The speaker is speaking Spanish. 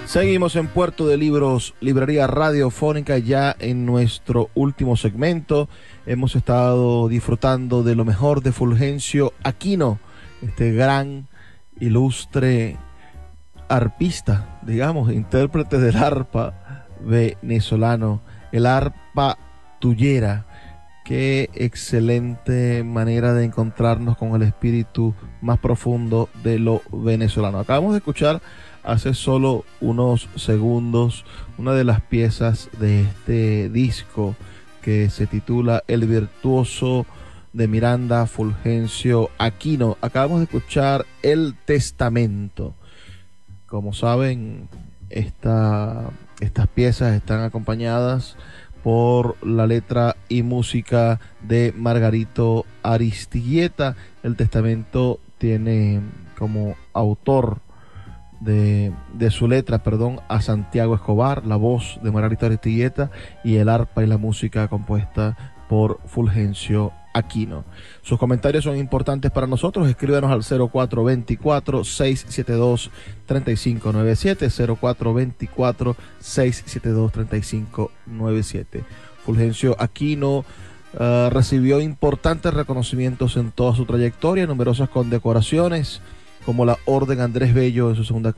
Seguimos en Puerto de Libros, librería radiofónica, ya en nuestro último segmento. Hemos estado disfrutando de lo mejor de Fulgencio Aquino, este gran, ilustre arpista, digamos, intérprete del arpa venezolano, el arpa tuyera. Qué excelente manera de encontrarnos con el espíritu más profundo de lo venezolano. Acabamos de escuchar hace solo unos segundos una de las piezas de este disco que se titula El virtuoso de Miranda, Fulgencio Aquino. Acabamos de escuchar El Testamento. Como saben, estas piezas están acompañadas por la letra y música de Margarito Aristigueta. El Testamento tiene como autor de su letra, a Santiago Escobar, la voz de Margarito Aristigueta y el arpa y la música compuesta por Fulgencio Aquino. Sus comentarios son importantes para nosotros. Escríbanos al 0424-672-3597, 0424-672-3597. Fulgencio Aquino recibió importantes reconocimientos en toda su trayectoria, numerosas condecoraciones, como la Orden Andrés Bello en su segunda